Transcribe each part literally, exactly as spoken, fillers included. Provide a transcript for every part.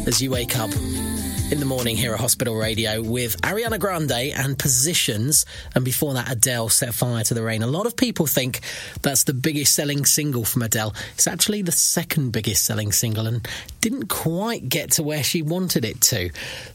as you wake up in the morning here at Hospital Radio with Ariana Grande and Positions, and before that Adele, Set Fire to the Rain. A lot of people think that's the biggest selling single from Adele. It's actually the second biggest selling single and didn't quite get to where she wanted it to.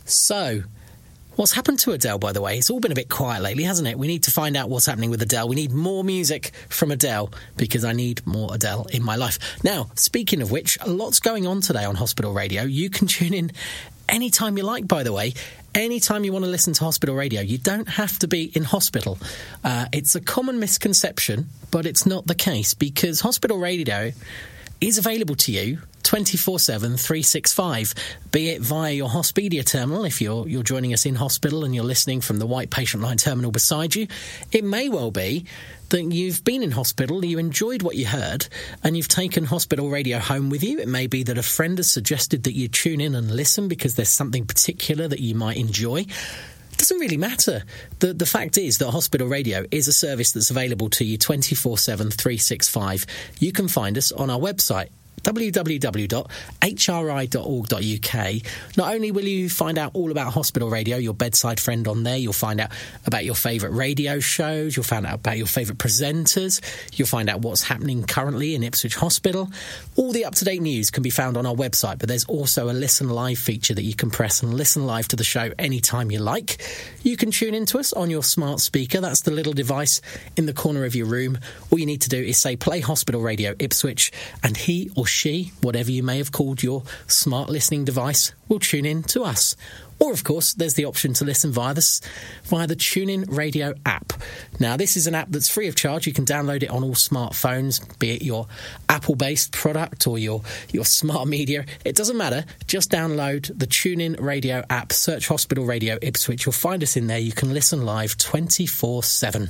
So, what's happened to Adele, by the way? It's all been a bit quiet lately, hasn't it? We need to find out what's happening with Adele. We need more music from Adele because I need more Adele in my life. Now, speaking of which, a lot's going on today on Hospital Radio. You can tune in anytime you like, by the way. Anytime you want to listen to Hospital Radio, you don't have to be in hospital. Uh, it's a common misconception, but it's not the case because Hospital Radio is available to you twenty-four seven, three sixty-five, be it via your Hospedia terminal if you're you're joining us in hospital and you're listening from the white patient line terminal beside you. It may well be that you've been in hospital, you enjoyed what you heard, and you've taken Hospital Radio home with you. It may be that a friend has suggested that you tune in and listen because there's something particular that you might enjoy. It doesn't really matter. The the fact is that Hospital Radio is a service that's available to you twenty-four seven, three sixty-five. You can find us on our website, w w w dot h r i dot org dot u k. Not only will you find out all about Hospital Radio, your bedside friend on there, you'll find out about your favourite radio shows, you'll find out about your favourite presenters, you'll find out what's happening currently in Ipswich Hospital. All the up-to-date news can be found on our website, but there's also a Listen Live feature that you can press and listen live to the show anytime you like. You can tune into us on your smart speaker. That's the little device in the corner of your room. All you need to do is say, play Hospital Radio Ipswich, and he or she, whatever you may have called your smart listening device, will tune in to us. Or, of course, there's the option to listen via the, via the TuneIn Radio app. Now, this is an app that's free of charge. You can download it on all smartphones, be it your Apple-based product or your, your smart media. It doesn't matter. Just download the TuneIn Radio app, search Hospital Radio Ipswich. You'll find us in there. You can listen live twenty-four seven.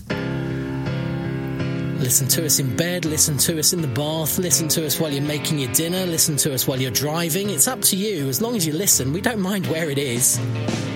Listen to us in bed, listen to us in the bath, listen to us while you're making your dinner, listen to us while you're driving. It's up to you. As long as you listen, we don't mind where it is.